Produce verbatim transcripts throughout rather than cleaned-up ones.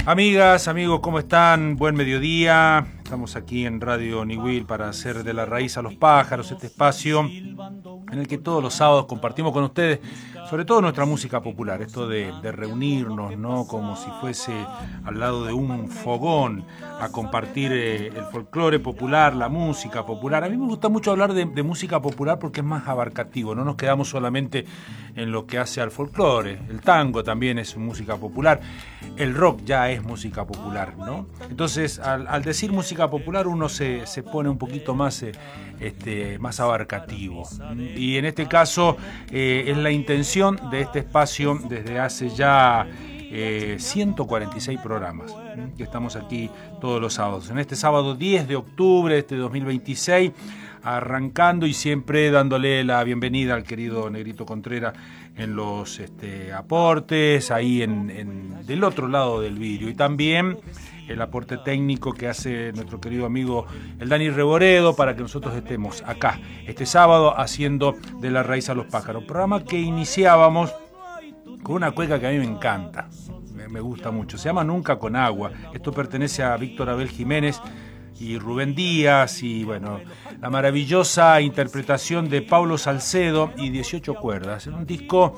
Amigas, amigos, ¿cómo están? Buen mediodía. Estamos aquí en Radio Niwil para hacer De la Raíz a los Pájaros, este espacio en el que todos los sábados compartimos con ustedes, sobre todo nuestra música popular, esto de, de reunirnos, ¿no? Como si fuese al lado de un fogón a compartir eh, el folclore popular, la música popular. A mí me gusta mucho hablar de, de música popular porque es más abarcativo, no nos quedamos solamente en lo que hace al folclore. El tango también es música popular, el rock ya es música popular, ¿no? Entonces, al, al decir música popular uno se, se pone un poquito más, eh, este, más abarcativo. Y en este caso eh, es la intención de este espacio desde hace ya eh, ciento cuarenta y seis programas, ¿eh? que estamos aquí todos los sábados. En este sábado diez de octubre de este dos mil veintiséis, arrancando y siempre dándole la bienvenida al querido Negrito Contreras en los este, aportes, ahí en, en, del otro lado del vidrio. Y también el aporte técnico que hace nuestro querido amigo el Dani Reboredo para que nosotros estemos acá este sábado haciendo De la Raíz a los Pájaros. Programa que iniciábamos con una cueca que a mí me encanta, me, me gusta mucho. Se llama Nunca con Agua. Esto pertenece a Víctor Abel Jiménez y Rubén Díaz, y bueno, la maravillosa interpretación de Pablo Salcedo y dieciocho cuerdas. Es un disco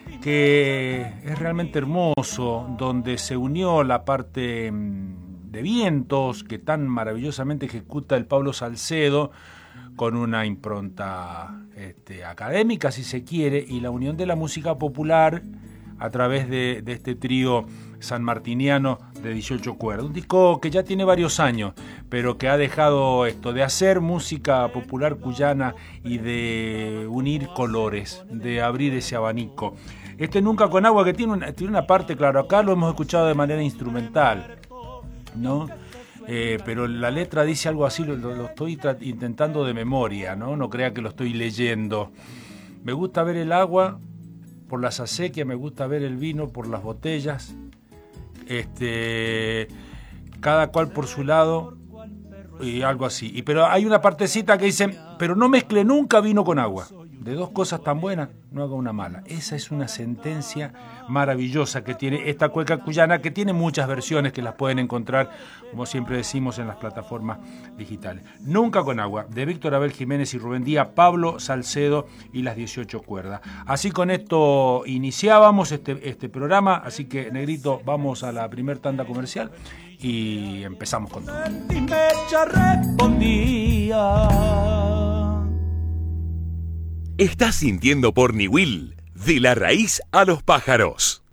que es realmente hermoso, donde se unió la parte de vientos que tan maravillosamente ejecuta el Pablo Salcedo con una impronta este, académica, si se quiere, y la unión de la música popular a través de, de este trío sanmartiniano de dieciocho cuerdas. Un disco que ya tiene varios años, pero que ha dejado esto de hacer música popular cuyana y de unir colores, de abrir ese abanico. Este Nunca con Agua, que tiene una, tiene una parte, claro, acá lo hemos escuchado de manera instrumental, ¿no? Eh, pero la letra dice algo así, lo, lo estoy tra- intentando de memoria, ¿no? No crea que lo estoy leyendo. Me gusta ver el agua por las acequias, me gusta ver el vino por las botellas, este, cada cual por su lado, y algo así. Y, pero hay una partecita que dice, pero no mezcle nunca vino con agua. De dos cosas tan buenas, no haga una mala. Esa es una sentencia maravillosa que tiene esta cueca cuyana, que tiene muchas versiones que las pueden encontrar, como siempre decimos, en las plataformas digitales. Nunca con Agua, de Víctor Abel Jiménez y Rubén Díaz, Pablo Salcedo y las dieciocho cuerdas. Así con esto iniciábamos este, este programa, así que, Negrito, vamos a la primer tanda comercial y empezamos con todo. Estás sintiendo por Niwil, De la Raíz a los Pájaros.